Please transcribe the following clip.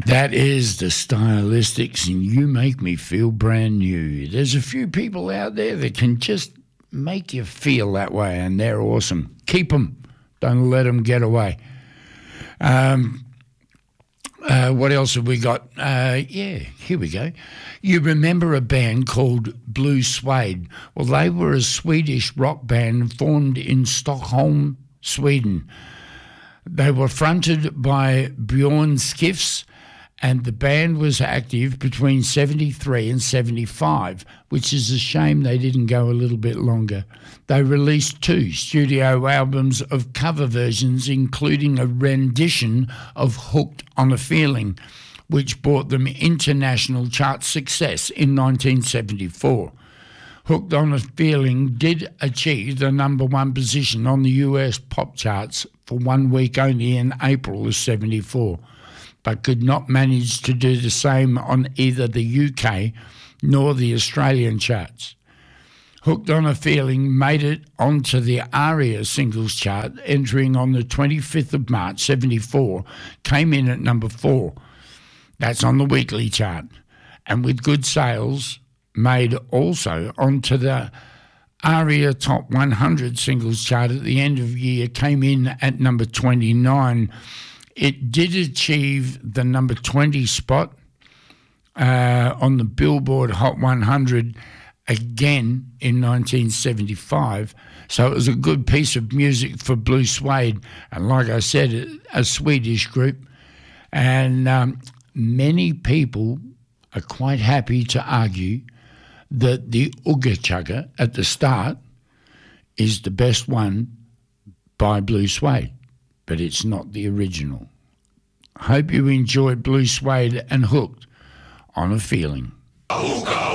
That is the Stylistics, and you make me feel brand new. There's a few people out there that can just make you feel that way, and they're awesome. Keep them. Don't let them get away. What else have we got? Here we go. You remember a band called Blue Suede? Well, they were a Swedish rock band formed in Stockholm, Sweden. They were fronted by Bjorn Skifs, and the band was active between 73 and 75, which is a shame they didn't go a little bit longer. They released 2 studio albums of cover versions, including a rendition of Hooked on a Feeling, which brought them international chart success in 1974. Hooked on a Feeling did achieve the #1 position on the US pop charts for 1 week only in April of 74, but could not manage to do the same on either the UK nor the Australian charts. Hooked on a Feeling made it onto the ARIA singles chart, entering on the 25th of March 74, came in at #4. That's on the weekly chart. And with good sales, made also onto the ARIA Top 100 singles chart at the end of the year, came in at #29. It did achieve the #20 spot on the Billboard Hot 100 again in 1975. So it was a good piece of music for Blue Suede. And like I said, a Swedish group. And many people are quite happy to argue that the Ugga Chugga at the start is the best one by Blue Suede, but it's not the original. Hope you enjoyed Blue Suede and Hooked on a Feeling.